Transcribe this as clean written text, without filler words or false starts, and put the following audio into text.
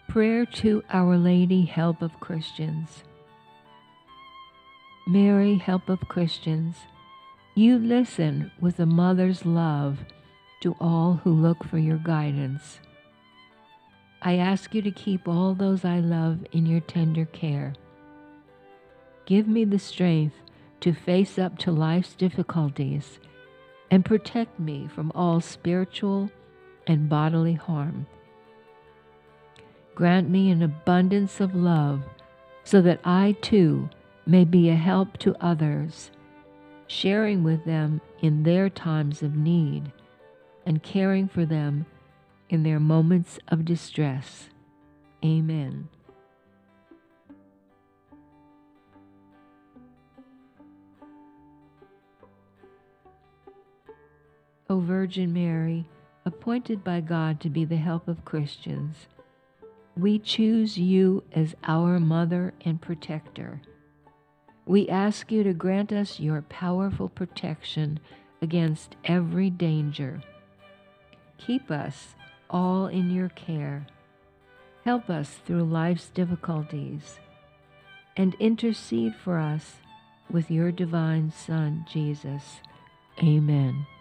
Prayer to Our Lady, Help of Christians. Mary, Help of Christians, you listen with a mother's love to all who look for your guidance. I ask you to keep all those I love in your tender care. Give me the strength to face up to life's difficulties and protect me from all spiritual and bodily harm. Grant me an abundance of love so that I too may be a help to others, sharing with them in their times of need and caring for them in their moments of distress. Amen. O Virgin Mary, appointed by God to be the help of Christians, we choose you as our mother and protector. We ask you to grant us your powerful protection against every danger. Keep us all in your care. Help us through life's difficulties, and intercede for us with your divine Son, Jesus. Amen.